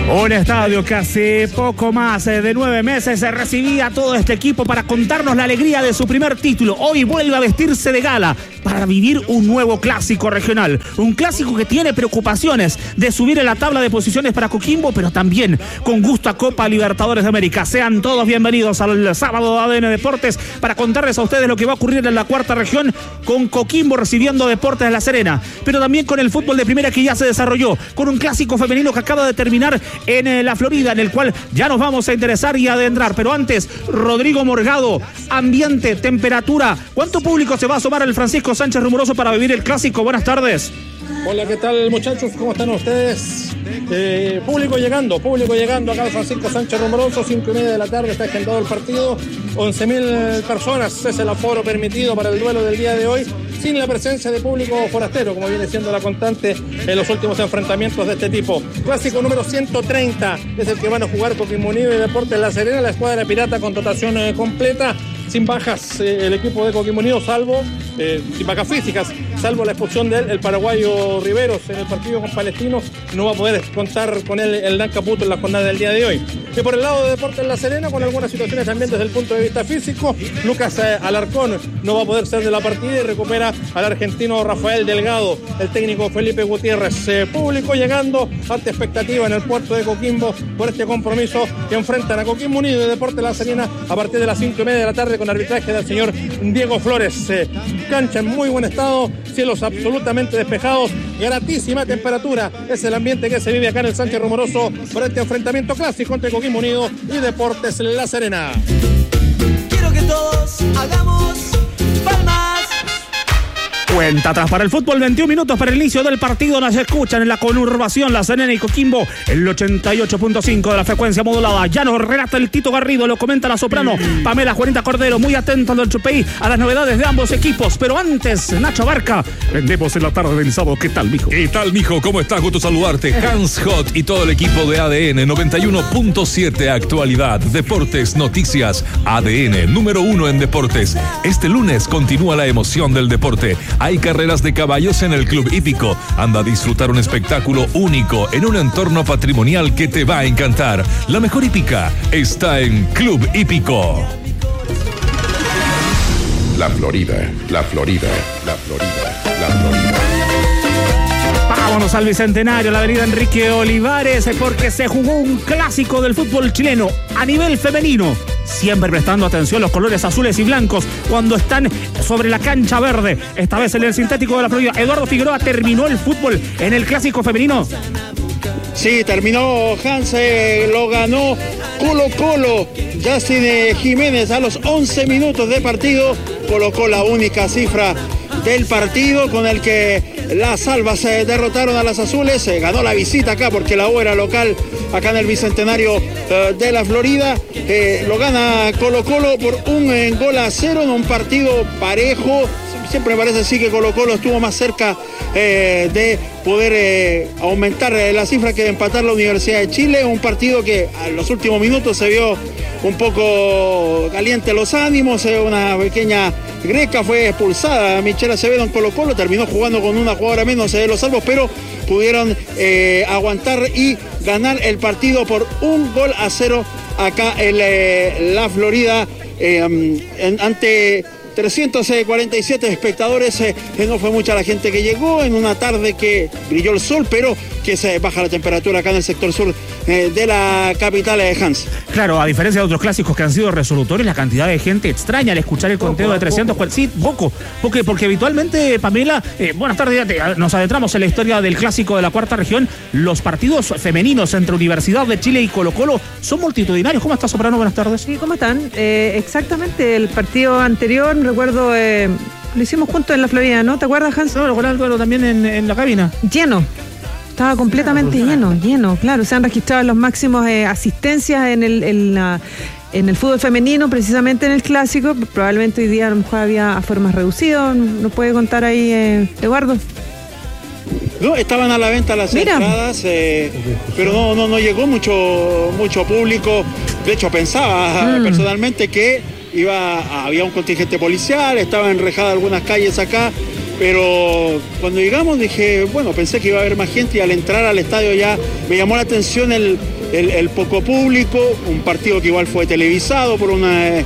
Un estadio que hace poco más de 9 meses recibía a todo este equipo para contarnos la alegría de su primer título. Hoy vuelve a vestirse de gala para vivir un nuevo clásico regional. Un clásico que tiene preocupaciones de subir en la tabla de posiciones para Coquimbo, pero también con gusto a Copa Libertadores de América. Sean todos bienvenidos al sábado de ADN Deportes para contarles a ustedes lo que va a ocurrir en la cuarta región, con Coquimbo recibiendo Deportes de La Serena, pero también con el fútbol de primera que ya se desarrolló, con un clásico femenino que acaba de terminar en la Florida, en el cual ya nos vamos a interesar y adentrar. Pero antes, Rodrigo Morgado, ambiente, temperatura, ¿cuánto público se va a asomar al Francisco Sánchez Rumoroso para vivir el clásico? Buenas tardes. Hola, ¿qué tal, muchachos? ¿Cómo están ustedes? Público llegando acá al Francisco Sánchez Rumoroso, 5:30 de la tarde está agendado el partido. 11.000 personas es el aforo permitido para el duelo del día de hoy, sin la presencia de público forastero, como viene siendo la constante en los últimos enfrentamientos de este tipo. Clásico número 130 es el que van a jugar Coquimbo Unido y Deportes La Serena, la escuadra pirata con dotación completa, sin bajas el equipo de Coquimbo Unido, sin bajas físicas, salvo la expulsión de él, el paraguayo Riveros en el partido con Palestino. No va a poder contar con él el Dan Caputo en la jornada del día de hoy. Y por el lado de Deportes La Serena, con algunas situaciones también desde el punto de vista físico, Lucas Alarcón no va a poder ser de la partida y recupera al argentino Rafael Delgado, el técnico Felipe Gutiérrez. Público llegando, alta expectativa en el puerto de Coquimbo por este compromiso que enfrentan a Coquimbo Unido y Deportes La Serena a partir de las 5:30 de la tarde, con arbitraje del señor Diego Flores. Cancha en muy buen estado, cielos absolutamente despejados, gratísima temperatura. Es el ambiente que se vive acá en el Sánchez Rumoroso por este enfrentamiento clásico entre Coquimbo Unido y Deportes La Serena. Quiero que todos hagamos palmas. Cuenta atrás para el fútbol, 21 minutos para el inicio del partido. Nos escuchan en la conurbación La Serena y Coquimbo, el 88.5 de la frecuencia modulada. Ya nos relata el Tito Garrido, lo comenta la soprano Pamela Juanita Cordero, muy atento del Chupey a las novedades de ambos equipos. Pero antes, Nacho Barca, vendemos en la tarde del sábado. ¿Qué tal, mijo? ¿Qué tal, mijo? ¿Cómo estás? Gusto saludarte. Hans Hot y todo el equipo de ADN 91.7 Actualidad, Deportes, Noticias, ADN, número 1 en deportes. Este lunes continúa la emoción del deporte. Hay carreras de caballos en el Club Hípico. Anda a disfrutar un espectáculo único en un entorno patrimonial que te va a encantar. La mejor hípica está en Club Hípico. La Florida, la Florida, la Florida, la Florida. Vámonos al Bicentenario, la avenida Enrique Olivares, porque se jugó un clásico del fútbol chileno a nivel femenino. Siempre prestando atención los colores azules y blancos cuando están sobre la cancha verde. Esta vez en el sintético de la Florida. Eduardo Figueroa, ¿terminó el fútbol en el clásico femenino? Sí, terminó, Hans, lo ganó Colo-Colo. Justin Jiménez a los 11 minutos de partido colocó la única cifra del partido con el que las albas derrotaron a las azules. Ganó la visita acá porque la U era local acá en el Bicentenario de la Florida. Lo gana Colo-Colo por 1-0 en un partido parejo. Siempre me parece así que Colo-Colo estuvo más cerca de poder aumentar la cifra que de empatar la Universidad de Chile. Un partido que a los últimos minutos se vio un poco caliente los ánimos. Una pequeña greca fue expulsada. Michelle Acevedo en Colo-Colo terminó jugando con una jugadora menos de los salvos, pero pudieron aguantar y ganar el partido por 1-0 acá en la Florida ante 347 espectadores. No fue mucha la gente que llegó en una tarde que brilló el sol, pero que se baja la temperatura acá en el sector sur de la capital de Hans. Claro, a diferencia de otros clásicos que han sido resolutorios, la cantidad de gente extraña al escuchar el conteo de 300. Sí, poco, porque habitualmente, Pamela, buenas tardes, nos adentramos en la historia del clásico de la cuarta región. Los partidos femeninos entre Universidad de Chile y Colo-Colo son multitudinarios. ¿Cómo estás, Soprano? Buenas tardes. Sí, ¿cómo están? Exactamente, el partido anterior, recuerdo, lo hicimos juntos en la Florida, ¿no? ¿Te acuerdas, Hans? No, lo recuerdo también en la cabina. Lleno. Estaba completamente lleno, claro. Se han registrado los máximos asistencias en el fútbol femenino, precisamente en el clásico. Probablemente hoy día a lo mejor había aforos más reducidos. ¿Nos puede contar ahí, Eduardo? No, estaban a la venta las entradas, pero no llegó mucho público. De hecho, pensaba personalmente que había un contingente policial, estaban enrejadas algunas calles acá. pero cuando llegamos dije, bueno, pensé que iba a haber más gente y al entrar al estadio ya me llamó la atención el poco público, un partido que igual fue televisado por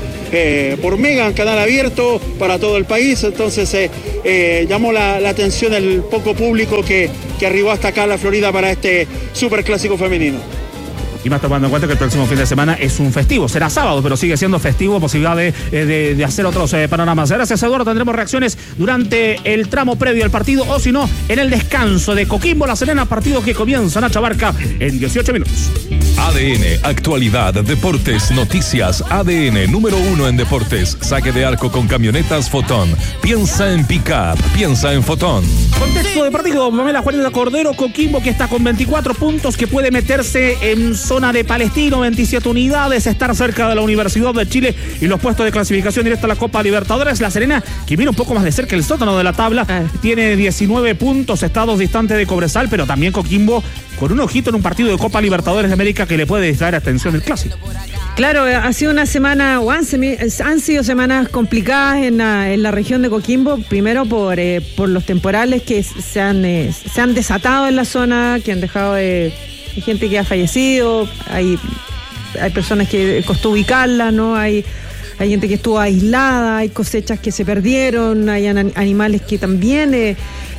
Mega, en canal abierto para todo el país, entonces llamó la atención el poco público que arribó hasta acá a la Florida para este superclásico femenino. Y más tomando en cuenta que el próximo fin de semana es un festivo, será sábado, pero sigue siendo festivo, posibilidad de hacer otros panoramas. Gracias, Eduardo, tendremos reacciones durante el tramo previo al partido, o si no, en el descanso de Coquimbo La Serena, partido que comienza Nacha Barca en 18 minutos. ADN, actualidad, deportes, noticias. ADN, número 1 en deportes. Saque de arco con camionetas Fotón. Piensa en pick-up, piensa en Fotón. Contexto de partido, Pamela Juárez Cordero, Coquimbo que está con 24 puntos, que puede meterse en zona de Palestino, 27 unidades, estar cerca de la Universidad de Chile y los puestos de clasificación directa a la Copa Libertadores. La Serena, que mira un poco más de cerca el sótano de la tabla, tiene 19 puntos, estados distantes de Cobresal, pero también Coquimbo con un ojito en un partido de Copa Libertadores de América que le puede distraer atención del clásico. Claro, ha sido una semana, han sido semanas complicadas en la región de Coquimbo, primero por los temporales que se han desatado en la zona, que han dejado hay gente que ha fallecido, hay personas que costó ubicarlas, ¿no? Hay gente que estuvo aislada, hay cosechas que se perdieron, hay animales que también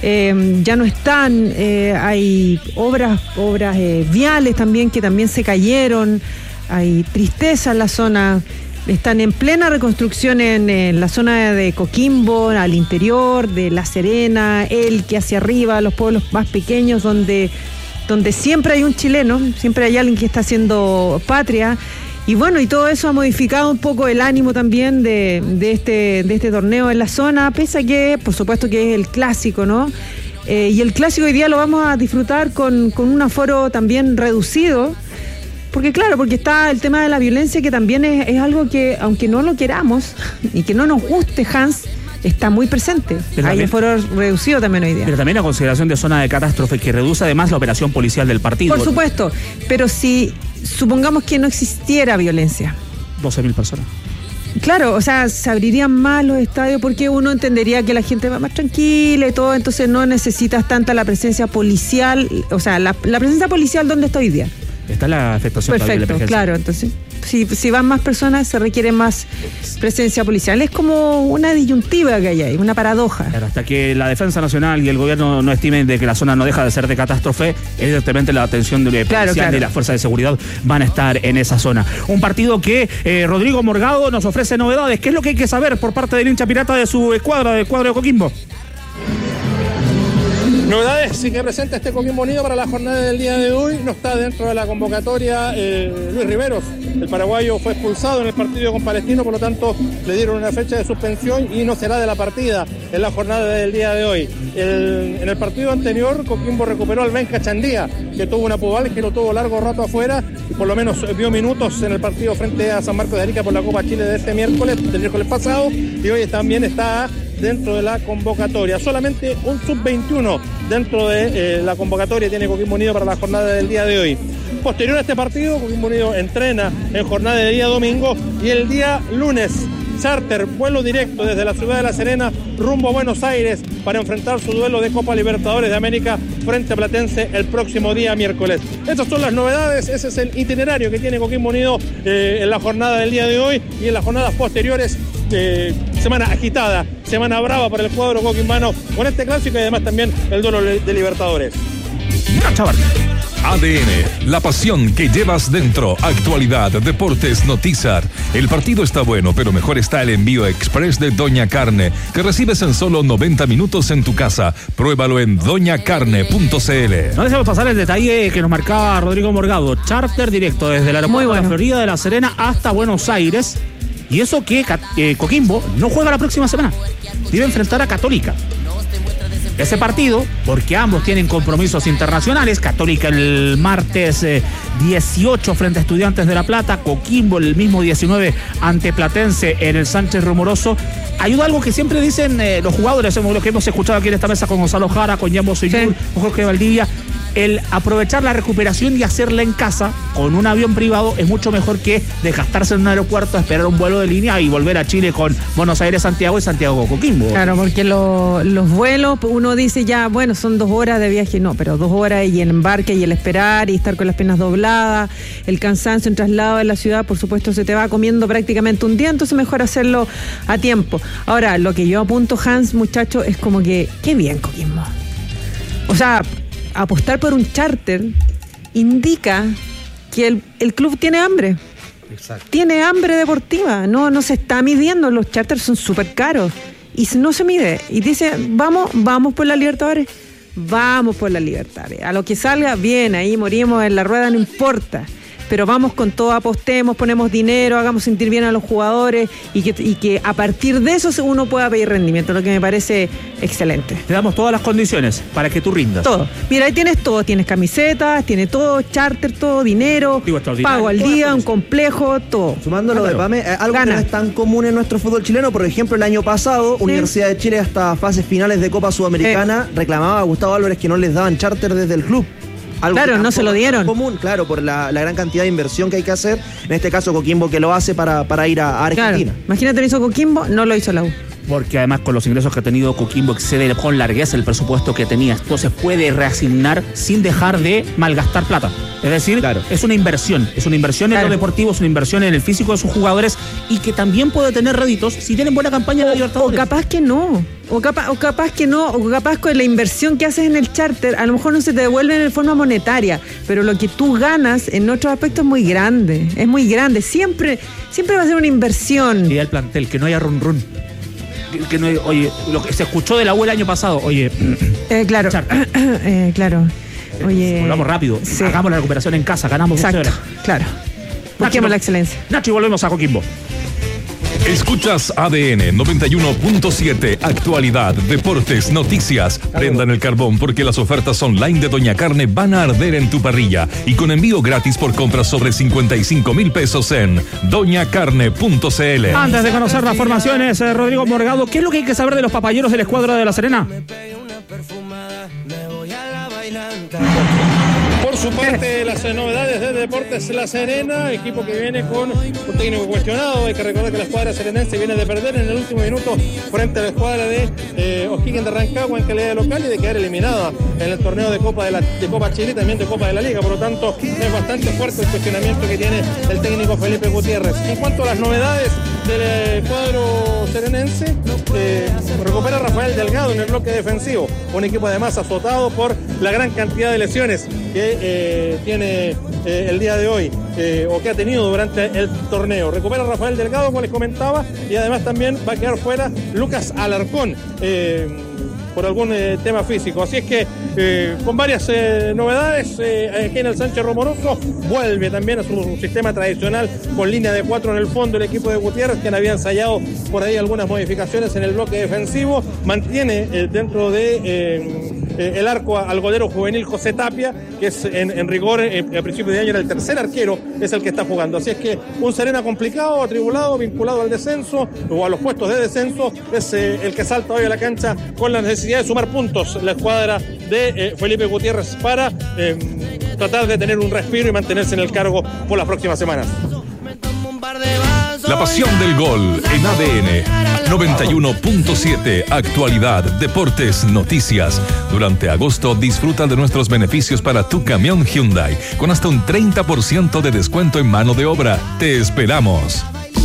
ya no están, hay obras viales también que también se cayeron, hay tristeza en la zona, están en plena reconstrucción en la zona de Coquimbo, al interior de La Serena, Elqui hacia arriba, los pueblos más pequeños donde siempre hay un chileno, siempre hay alguien que está haciendo patria. Y bueno, y todo eso ha modificado un poco el ánimo también de este torneo en la zona, pese a que, por supuesto, que es el clásico, ¿no? Y el clásico hoy día lo vamos a disfrutar con un aforo también reducido, porque está el tema de la violencia, que también es algo que, aunque no lo queramos y que no nos guste, Hans, está muy presente. Hay aforo reducido también hoy día. Pero también a consideración de zona de catástrofe, que reduce además la operación policial del partido. Por supuesto, pero si supongamos que no existiera violencia. 12.000 personas. Claro, o sea, se abrirían más los estadios porque uno entendería que la gente va más tranquila y todo, entonces no necesitas tanta la presencia policial, o sea, la presencia policial, ¿dónde está hoy día? Está la afectación. Perfecto, claro, entonces si van más personas se requiere más presencia policial. Es como una disyuntiva que hay ahí, una paradoja. Claro, hasta que la Defensa Nacional y el gobierno no estimen de que la zona no deja de ser de catástrofe, evidentemente la atención de policial y las fuerzas de seguridad van a estar en esa zona. Un partido que Rodrigo Morgado nos ofrece novedades. ¿Qué es lo que hay que saber por parte del hincha pirata de su escuadra, del cuadro de Coquimbo? Novedades sí que presenta este Coquimbo Unido para la jornada del día de hoy. No está dentro de la convocatoria Luis Riveros. El paraguayo fue expulsado en el partido con Palestino, por lo tanto le dieron una fecha de suspensión y no será de la partida en la jornada del día de hoy. En el partido anterior Coquimbo recuperó al Benja Chandía, que tuvo una pubalgia, que lo tuvo largo rato afuera y por lo menos vio minutos en el partido frente a San Marcos de Arica por la Copa Chile de este miércoles, del miércoles pasado, y hoy también está dentro de la convocatoria. Solamente un sub-21 dentro de la convocatoria tiene Coquimbo Unido para la jornada del día de hoy. Posterior a este partido, Coquimbo Unido entrena en jornada de día domingo y el día lunes, charter, vuelo directo desde la ciudad de La Serena rumbo a Buenos Aires para enfrentar su duelo de Copa Libertadores de América frente a Platense el próximo día miércoles. Esas son las novedades, ese es el itinerario que tiene Coquimbo Unido en la jornada del día de hoy y en las jornadas posteriores. Semana agitada, semana brava para el cuadro coquimbano con este clásico y además también el duelo de Libertadores. ADN, la pasión que llevas dentro. Actualidad, deportes, noticias. El partido está bueno, pero mejor está el envío express de Doña Carne, que recibes en solo 90 minutos en tu casa. Pruébalo en doñacarne.cl. No dejemos pasar el detalle que nos marcaba Rodrigo Morgado. Charter directo desde el aeropuerto de la Florida de La Serena hasta Buenos Aires. Y eso que Coquimbo no juega la próxima semana. Debe enfrentar a Católica. Ese partido, porque ambos tienen compromisos internacionales. Católica el martes 18 frente a Estudiantes de La Plata. Coquimbo el mismo 19 ante Platense en el Sánchez Rumoroso. Ayuda algo que siempre dicen los jugadores, lo que hemos escuchado aquí en esta mesa con Gonzalo Jara, con Jambo Seyur, con Jorge Valdivia. el aprovechar la recuperación y hacerla en casa con un avión privado es mucho mejor que desgastarse en un aeropuerto, esperar un vuelo de línea y volver a Chile con Buenos Aires-Santiago y Santiago-Coquimbo. Claro, porque los vuelos, uno dice ya, bueno, son 2 horas de viaje, no, pero 2 horas y el embarque y el esperar y estar con las piernas dobladas, el cansancio en traslado en la ciudad, por supuesto, se te va comiendo prácticamente un día, entonces mejor hacerlo a tiempo. Ahora, lo que yo apunto, Hans, muchacho, es como que, qué bien, Coquimbo. O sea, apostar por un charter indica que el club tiene hambre. Exacto. Tiene hambre deportiva. No se está midiendo. Los charters son súper caros. Y no se mide. Y dice, vamos por la Libertadores. Vamos por la Libertadores. A lo que salga, bien, ahí morimos en la rueda, no importa. Pero vamos con todo, apostemos, ponemos dinero, hagamos sentir bien a los jugadores y que a partir de eso uno pueda pedir rendimiento, lo que me parece excelente. Te damos todas las condiciones para que tú rindas. Todo. Mira, ahí tienes todo, tienes camisetas, tienes todo, charter, todo, dinero, pago al día, un complejo, todo. Sumando lo de Pame, algo que no es tan común en nuestro fútbol chileno, por ejemplo, el año pasado, sí. Universidad de Chile hasta fases finales de Copa Sudamericana reclamaba a Gustavo Álvarez que no les daban charter desde el club. Algo claro, no se lo dieron. Común, claro, por la gran cantidad de inversión que hay que hacer. En este caso, Coquimbo que lo hace para ir a Argentina. Claro. Imagínate, lo hizo Coquimbo, no lo hizo la U. Porque además con los ingresos que ha tenido Coquimbo excede con largueza el presupuesto que tenía. Entonces puede reasignar sin dejar de malgastar plata. Es decir, claro, es una inversión en lo deportivo, es una inversión en el físico de sus jugadores y que también puede tener réditos si tienen buena campaña de Libertadores. O capaz que no. O capaz con la inversión que haces en el charter, a lo mejor no se te devuelve en forma monetaria, pero lo que tú ganas en otros aspectos es muy grande. Es muy grande. Siempre va a ser una inversión. Y el plantel, que no haya run. Que no, oye, lo que se escuchó de la U el año pasado, oye. Claro. Claro. Oye. Volvamos rápido. Sí. Hagamos la recuperación en casa, ganamos 12 horas. Claro. Busquemos la excelencia. Nacho, y volvemos a Coquimbo. Escuchas ADN 91.7, actualidad, deportes, noticias. Prendan el carbón porque las ofertas online de Doña Carne van a arder en tu parrilla y con envío gratis por compras sobre 55,000 pesos en doñacarne.cl. Antes de conocer las formaciones, Rodrigo Morgado, ¿qué es lo que hay que saber de los papayeros de la escuadra de La Serena? Por su parte, las novedades de Deportes La Serena, equipo que viene con un técnico cuestionado. Hay que recordar que la escuadra serenense viene de perder en el último minuto frente a la escuadra de O'Higgins de Rancagua en calidad de local y de quedar eliminada en el torneo de Copa Chile y también de Copa de la Liga. Por lo tanto, es bastante fuerte el cuestionamiento que tiene el técnico Felipe Gutiérrez. En cuanto a las novedades del cuadro serenense, recupera a Rafael Delgado en el bloque defensivo, un equipo además azotado por la gran cantidad de lesiones que tiene el día de hoy o que ha tenido durante el torneo. Recupera a Rafael Delgado, como les comentaba, y además también va a quedar fuera Lucas Alarcón por algún tema físico. Así es que con varias novedades aquí en el Sánchez Romoroso vuelve también a su sistema tradicional con línea de 4 en el fondo el equipo de Gutiérrez, que había ensayado por ahí algunas modificaciones en el bloque defensivo. Mantiene dentro de el arco al golero juvenil José Tapia, que es en rigor a principio de año era el tercer arquero, es el que está jugando. Así es que un Serena complicado, atribulado, vinculado al descenso o a los puestos de descenso, es el que salta hoy a la cancha con la necesidad de sumar puntos la escuadra de Felipe Gutiérrez para tratar de tener un respiro y mantenerse en el cargo por las próximas semanas. La pasión del gol en ADN 91.7, actualidad, deportes, noticias. Durante agosto disfruta de nuestros beneficios para tu camión Hyundai con hasta un 30% de descuento en mano de obra. Te esperamos.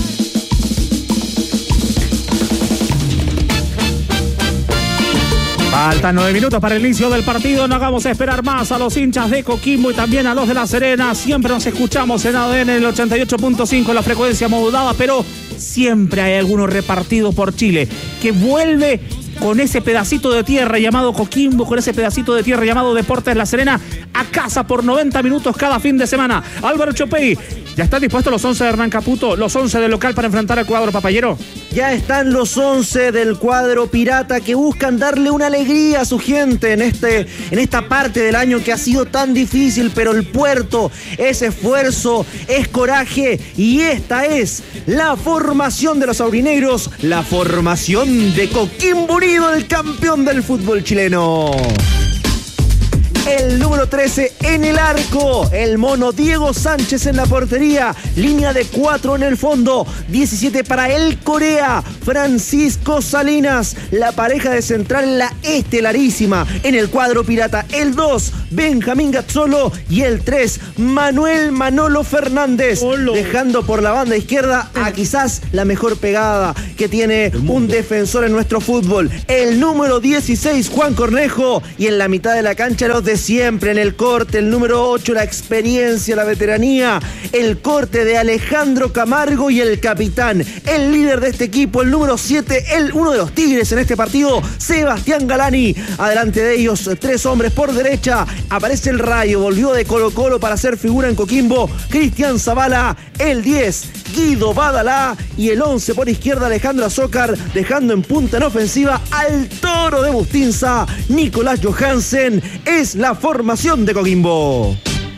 Faltan 9 minutos para el inicio del partido. No hagamos esperar más a los hinchas de Coquimbo y también a los de La Serena. Siempre nos escuchamos en ADN el 88.5, la frecuencia modulada, pero siempre hay algunos repartidos por Chile que vuelve con ese pedacito de tierra llamado Coquimbo, con ese pedacito de tierra llamado Deportes La Serena, a casa por 90 minutos cada fin de semana. Álvaro Chopey, ¿ya están dispuestos los 11 de Hernán Caputo, los 11 del local para enfrentar al cuadro papayero? Ya están los 11 del cuadro pirata que buscan darle una alegría a su gente en esta parte del año que ha sido tan difícil, pero el puerto es esfuerzo, es coraje y esta es la formación de los aurinegros, la formación de Coquimbo Unido, el campeón del fútbol chileno. El número 13 en el arco, el mono Diego Sánchez en la portería, línea de 4 en el fondo, 17 para el Corea, Francisco Salinas, la pareja de central, la estelarísima en el cuadro pirata, el 2, Benjamín Gazzolo y el 3, Manuel Manolo Fernández, dejando por la banda izquierda a quizás la mejor pegada que tiene un defensor en nuestro fútbol, el número 16, Juan Cornejo, y en la mitad de la cancha los de siempre, en el corte, el número 8, la experiencia, la veteranía, el corte de Alejandro Camargo y el capitán, el líder de este equipo, el número 7, uno de los tigres en este partido, Sebastián Galani. Adelante de ellos, 3 hombres por derecha, aparece el Rayo, volvió de Colo-Colo para hacer figura en Coquimbo, Cristian Zavala, el 10, Guido Badalá, y el 11 por izquierda, Alejandro Azócar, dejando en punta en ofensiva al toro de Bustinza, Nicolás Johansen. Es la formación de Coquimbo.